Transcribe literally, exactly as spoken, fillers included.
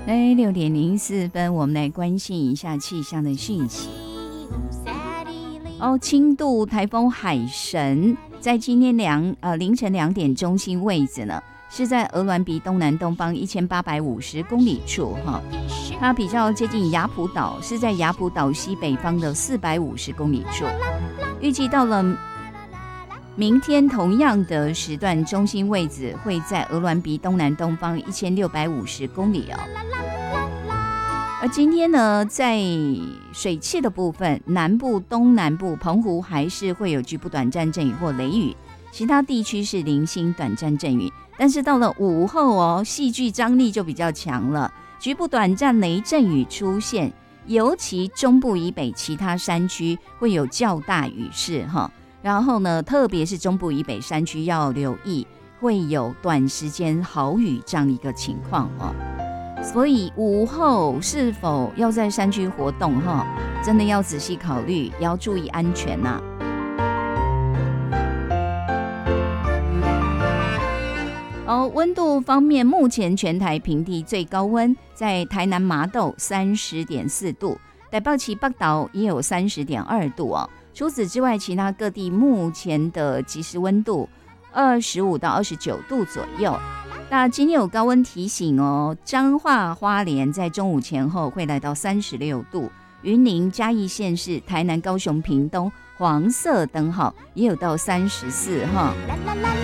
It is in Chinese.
哎，六点零四分，我们来关心一下气象的讯息。哦，轻度台风海神在今天两呃凌晨两点中心位置呢，是在鹅銮鼻东南东方一千八百五十公里处哈，它比较接近雅浦岛，是在雅浦岛西北方的四百五十公里处。预计到了明天同样的时段，中心位置会在鹅銮鼻东南东方一千六百五十公里哦。而今天呢，在水汽的部分，南部、东南部、澎湖还是会有局部短暂阵雨或雷雨，其他地区是零星短暂阵雨。但是到了午后哦，戏剧张力就比较强了，局部短暂雷阵雨出现，尤其中部以北其他山区会有较大雨势哈。然后呢，特别是中部以北山区要留意，会有短时间豪雨这样一个情况哦。所以午后是否要在山区活动哈，真的要仔细考虑，也要注意安全呐、啊。哦，温度方面，目前全台平地最高温在台南麻豆三十点四度，台北市北投也有三十点二度哦。除此之外，其他各地目前的即时温度二十五到二十九度左右。那今天有高温提醒哦，彰化、花莲在中午前后会来到三十六度，云林、嘉义县市、台南、高雄、屏东黄色灯号也有到三十四哈。